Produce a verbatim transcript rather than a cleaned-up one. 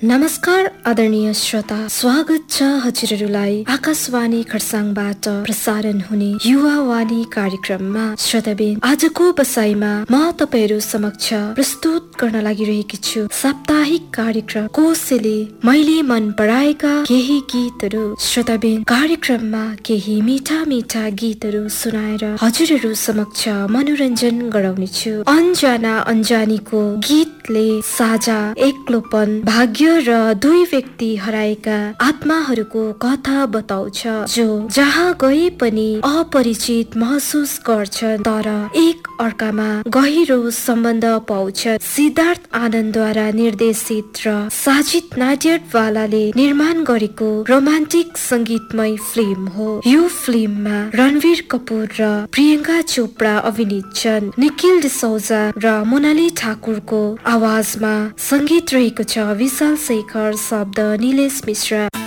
नमस्कार आदरणीय श्रोता, स्वागत छ हजुरहरूलाई आकाशवाणी खरसाङबाट प्रसारण हुने युवावाणी कार्यक्रममा। श्रोताबिन, आजको बसाइमा म तपाईहरू समक्ष प्रस्तुत गर्न लागिरहेकी छु साप्ताहिक कार्यक्रम कोसेली मैले मन पराएका केही गीतहरू। श्रोताबिन, कार्यक्रममा केही मिठा मिठा गीतहरू सुनाएर हजुरहरू समक्ष मनोरञ्जन गराउनेछु। अन्जाना अन्जानीको गीतले साझा एक्लोपन, भाग्य र दुई व्यक्ति हराएका आत्माहरूको कथा बताउँछ, जो जहाँ गए पनि अपरिचित महसुस गर्छन् तर एक अर्कामा गहिरो सम्बन्ध पाउँछ। सिद्धार्थ आनन्दद्वारा निर्देशित र साजिद नाडियाडवालाले निर्माण गरेको रोमान्टिक संगीतमय फिल्म हो। यो फिल्ममा रणवीर कपूर र प्रियङ्का चोपडा अभिनीत छन्। निखिल डिसौजा र मोनाली ठाकुरको आवाजमा संगीत रहेको छ विशाल शेखर, शब्द निलेश मिश्रा।